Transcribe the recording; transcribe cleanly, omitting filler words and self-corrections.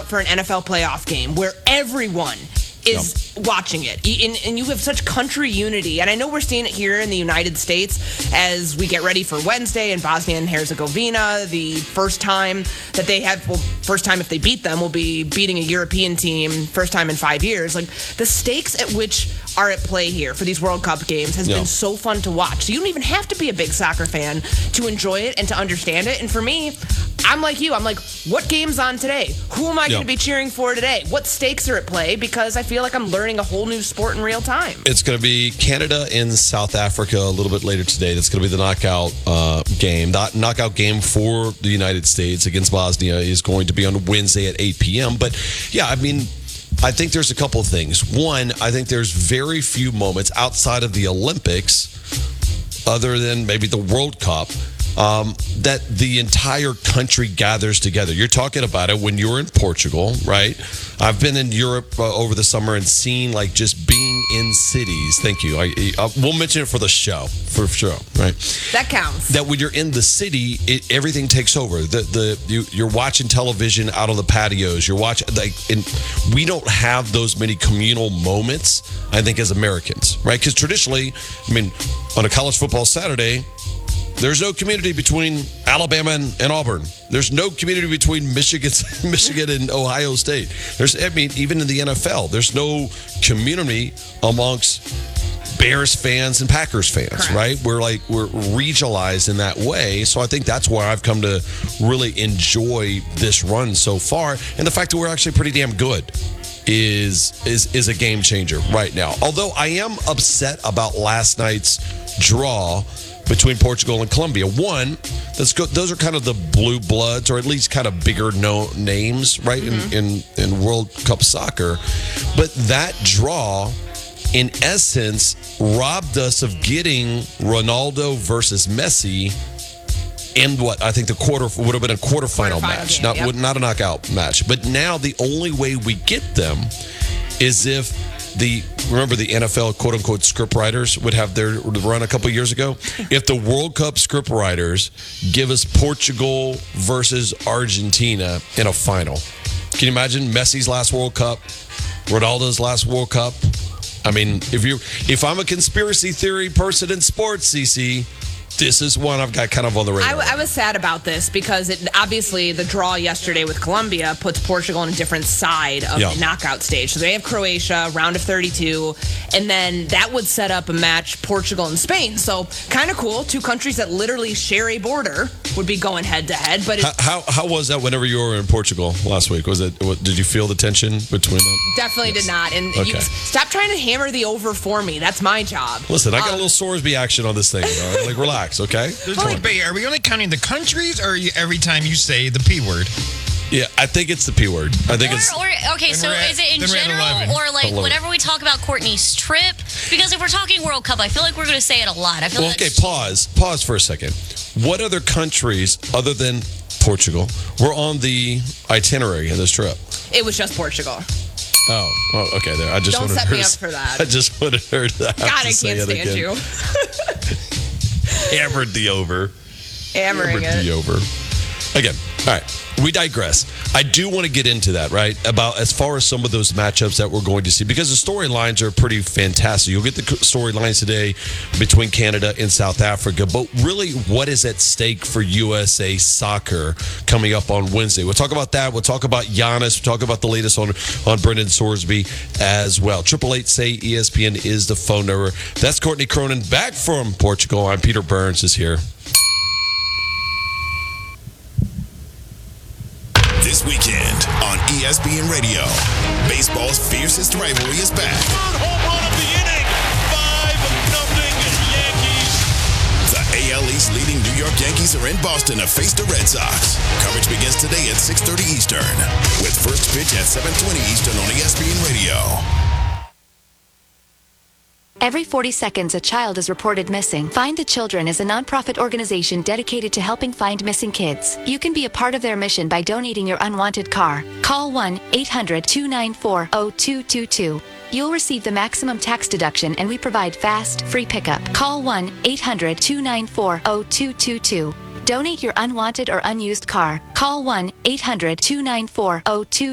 for an NFL playoff game where everyone is watching it. And you have such country unity. And I know we're seeing it here in the United States as we get ready for Wednesday in Bosnia and Herzegovina. The first time that they have, first time if they beat them, will be beating a European team, first time in 5 years. Like, the stakes at which are at play here for these World Cup games has been so fun to watch. So you don't even have to be a big soccer fan to enjoy it and to understand it. And for me, I'm like you. I'm like, what game's on today? Who am I going to be cheering for today? What stakes are at play? Because I feel like I'm learning a whole new sport in real time. It's going to be Canada and South Africa a little bit later today. That's going to be the knockout game. That knockout game for the United States against Bosnia is going to be on Wednesday at 8 p.m. But, yeah, I mean, I think there's a couple of things. One, I think there's very few moments outside of the Olympics, other than maybe the World Cup, that the entire country gathers together. You're talking about it when you're in Portugal, right? I've been in Europe over the summer and seen like just being in cities. Thank you. We'll mention it for the show, for sure, right? That counts. That when you're in the city, everything takes over. You're watching television out on the patios. You're watching and we don't have those many communal moments, I think, as Americans, right? Because traditionally, I mean, on a college football Saturday, there's no community between Alabama and Auburn. There's no community between Michigan and Ohio State. Even in the NFL, there's no community amongst Bears fans and Packers fans, Correct. right? We're regionalized in that way. So I think that's why I've come to really enjoy this run so far. And the fact that we're actually pretty damn good is a game changer right now. Although I am upset about last night's draw between Portugal and Colombia. One, those are kind of the blue bloods, or at least kind of bigger names, right, in World Cup soccer. But that draw, in essence, robbed us of getting Ronaldo versus Messi in what I think the quarter would have been a quarterfinal match, game, not a knockout match. But now the only way we get them is if remember the NFL quote unquote script writers would have their run a couple years ago. If the World Cup script writers give us Portugal versus Argentina in a final, can you imagine Messi's last World Cup, Ronaldo's last World Cup? I mean, if I'm a conspiracy theory person in sports, CC, this is one I've got kind of on the radar. I was sad about this because obviously the draw yesterday with Colombia puts Portugal on a different side of the knockout stage. So they have Croatia, round of 32, and then that would set up a match Portugal and Spain. So kind of cool. Two countries that literally share a border would be going head to head. But how was that whenever you were in Portugal last week? Did you feel the tension between them? Definitely did not. And stop trying to hammer the over for me. That's my job. Listen, I got a little Sorsby action on this thing. All right? Like, relax. Okay. Are we only counting the countries, or every time you say the P word? Yeah, I think it's the P word. I think okay, so is it in general, or like whenever we talk about Courtney's trip? Because if we're talking World Cup, I feel like we're going to say it a lot. Pause for a second. What other countries other than Portugal were on the itinerary of this trip? It was just Portugal. Oh, okay. There. I just don't wanted set her me to, up for that. I just wanted her to have God, to I say can't it stand again. you. Hammered the over. Hammering it. The over. Again, all right. We digress. I do want to get into that, right? About as far as some of those matchups that we're going to see, because the storylines are pretty fantastic. You'll get the storylines today between Canada and South Africa, but really what is at stake for USA soccer coming up on Wednesday? We'll talk about that. We'll talk about Giannis. We'll talk about the latest on Brendan Sorsby as well. 888-SAY-ESPN is the phone number. That's Courtney Cronin back from Portugal. I'm Peter Burns is here. This weekend on ESPN Radio, baseball's fiercest rivalry is back. Third home run of the inning, 5-0 Yankees. The AL East leading New York Yankees are in Boston to face the Red Sox. Coverage begins today at 6:30 Eastern, with first pitch at 7:20 Eastern on ESPN Radio. Every 40 seconds, a child is reported missing. Find the Children is a nonprofit organization dedicated to helping find missing kids. You can be a part of their mission by donating your unwanted car. Call 1-800-294-0222. You'll receive the maximum tax deduction, and we provide fast, free pickup. Call 1-800-294-0222. Donate your unwanted or unused car. Call 1-800-294-0222.